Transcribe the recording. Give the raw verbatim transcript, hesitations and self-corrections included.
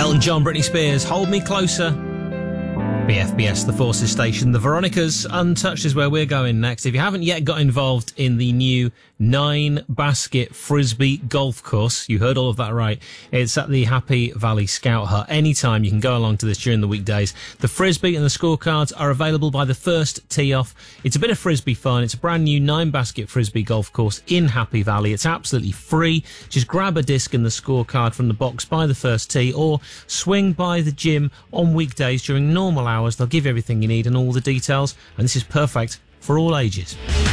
Elton John, Britney Spears, Hold Me Closer. B F B S, the Forces Station. The Veronicas, Untouched is where we're going next. If you haven't yet got involved in the new nine-basket Frisbee golf course, you heard all of that right. It's at the Happy Valley Scout Hut. Anytime you can go along to this during the weekdays. The Frisbee and the scorecards are available by the first tee-off. It's a bit of Frisbee fun. It's a brand new nine-basket Frisbee golf course in Happy Valley. It's absolutely free. Just grab a disc and the scorecard from the box by the first tee, or swing by the gym on weekdays during normal hours. They'll give you everything you need and all the details, and this is perfect for all ages.